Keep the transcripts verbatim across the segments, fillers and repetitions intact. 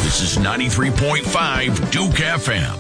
This is ninety-three point five Duke F M.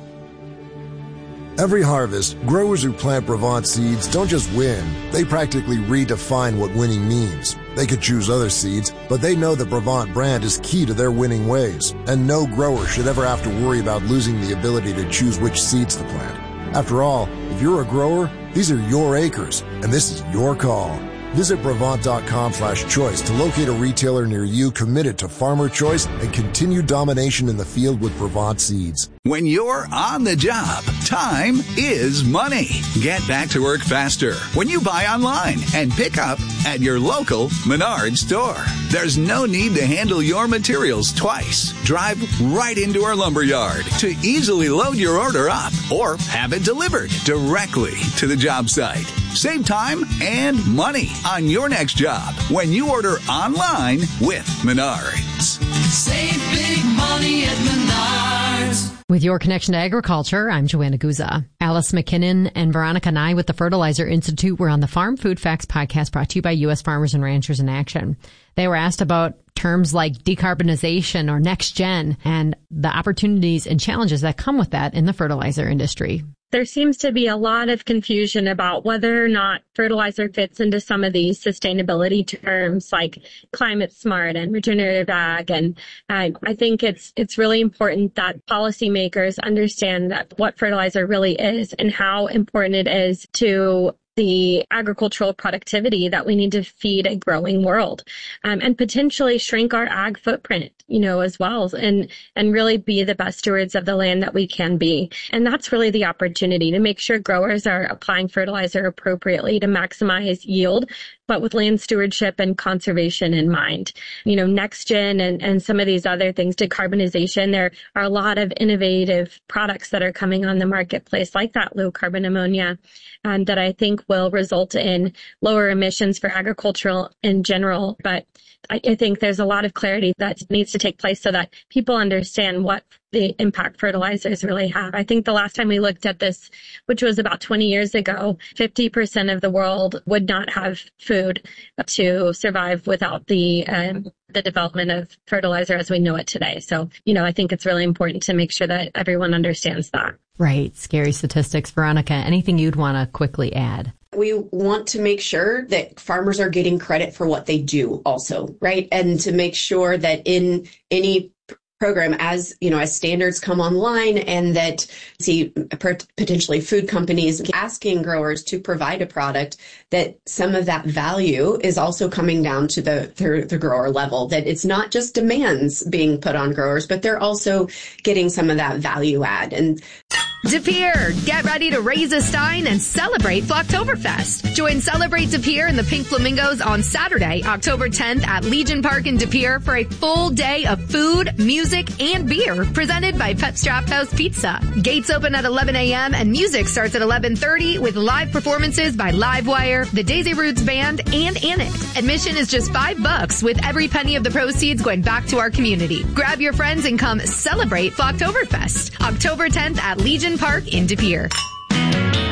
Every harvest, growers who plant Brevant seeds don't just win, they practically redefine what winning means. They could choose other seeds, but they know the Brevant brand is key to their winning ways, and no grower should ever have to worry about losing the ability to choose which seeds to plant. After all, if you're a grower, these are your acres, and this is your call. Visit Brevant.com slash choice to locate a retailer near you committed to farmer choice and continued domination in the field with Brevant seeds. When you're on the job, time is money. Get back to work faster when you buy online and pick up at your local Menards store. There's no need to handle your materials twice. Drive right into our lumber yard to easily load your order up or have it delivered directly to the job site. Save time and money on your next job when you order online with Menards. Save big money at Menards. With your connection to agriculture, I'm Joanna Guza. Alice McKinnon and Veronica Nye with the Fertilizer Institute were on the Farm Food Facts podcast brought to you by U S Farmers and Ranchers in Action. They were asked about terms like decarbonization or next gen and the opportunities and challenges that come with that in the fertilizer industry. There seems to be a lot of confusion about whether or not fertilizer fits into some of these sustainability terms like climate smart and regenerative ag. And uh, I think it's it's really important that policymakers understand that what fertilizer really is and how important it is to the agricultural productivity that we need to feed a growing world, um, and potentially shrink our ag footprint, you know, as well, and, and really be the best stewards of the land that we can be. And that's really the opportunity to make sure growers are applying fertilizer appropriately to maximize yield, but with land stewardship and conservation in mind. You know, next gen and, and some of these other things, decarbonization, there are a lot of innovative products that are coming on the marketplace, like that low carbon ammonia, um, that I think will result in lower emissions for agricultural in general. But I, I think there's a lot of clarity that needs to take place so that people understand what the impact fertilizers really have. I think the last time we looked at this, which was about twenty years ago, fifty percent of the world would not have food to survive without the um, the development of fertilizer as we know it today. So, you know, I think it's really important to make sure that everyone understands that. Right. Scary statistics. Veronica, anything you'd want to quickly add? We want to make sure that farmers are getting credit for what they do also, right? And to make sure that in any program, as you know, as standards come online and that see potentially food companies asking growers to provide a product, that some of that value is also coming down to the, the, the grower level, that it's not just demands being put on growers, but they're also getting some of that value add. And De Pere, get ready to raise a stein and celebrate Flocktoberfest. Join Celebrate De Pere and the Pink Flamingos on Saturday, October tenth at Legion Park in De Pere for a full day of food, music, and beer presented by Pep's Draft House Pizza. Gates open at eleven a.m. and music starts at eleven thirty with live performances by Livewire, the Daisy Roots Band, and Anit. Admission is just five bucks with every penny of the proceeds going back to our community. Grab your friends and come celebrate Flocktoberfest. October tenth at Legion Park in De Pere.